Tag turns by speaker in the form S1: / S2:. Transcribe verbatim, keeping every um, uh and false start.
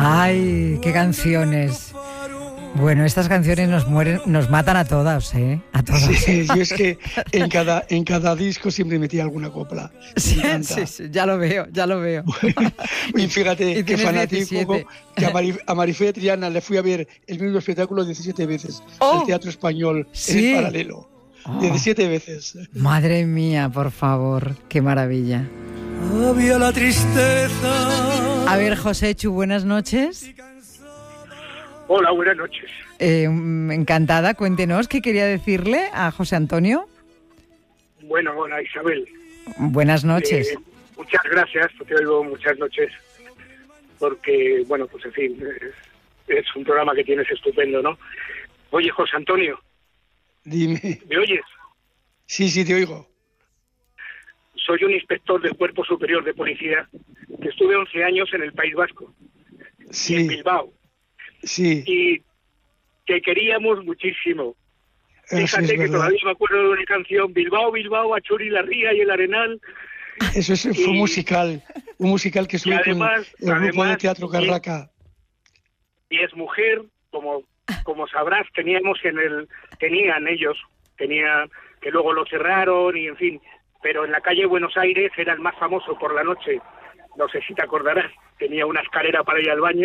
S1: Ay, qué canciones. Bueno, estas canciones nos mueren, nos matan a todas, ¿eh? A todas.
S2: Sí, yo es que en cada, en cada disco siempre metía alguna copla.
S1: Sí, sí, sí, ya lo veo, ya lo veo.
S2: Y fíjate
S1: y
S2: qué fanático
S1: diecisiete.
S2: que a, Mari, a Marifé Triana le fui a ver el mismo espectáculo diecisiete veces
S1: Oh,
S2: al Teatro Español,
S1: sí.
S2: en el Paralelo.
S1: Oh,
S2: diecisiete veces.
S1: Madre mía, por favor, qué maravilla.
S3: Había la tristeza.
S1: A ver, Joséchu, buenas noches.
S4: Hola, buenas noches.
S1: Eh, encantada, cuéntenos qué quería decirle a José Antonio.
S4: Bueno, hola Isabel.
S1: Buenas noches.
S4: Eh, muchas gracias, te oigo muchas noches, porque, bueno, pues en fin, es, es un programa que tienes estupendo, ¿no? Oye, José Antonio.
S2: Dime.
S4: ¿Me oyes?
S2: Sí, sí, te oigo.
S4: Soy un inspector del Cuerpo Superior de Policía que estuve once años en el País Vasco,
S2: sí.
S4: en Bilbao.
S2: Sí.
S4: Y que queríamos muchísimo.
S2: Eso
S4: Fíjate
S2: es
S4: que todavía me acuerdo de una canción, Bilbao, Bilbao, Achuri, la Ría y el Arenal.
S2: Eso es, fue un musical, un musical que subió
S4: además,
S2: con el grupo
S4: además,
S2: de Teatro Carraca.
S4: Y es mujer, como como sabrás, teníamos en el tenían ellos, tenían que luego lo cerraron y en fin, pero en la calle Buenos Aires era el más famoso por la noche. No sé si te acordarás, tenía una escalera para ir al baño.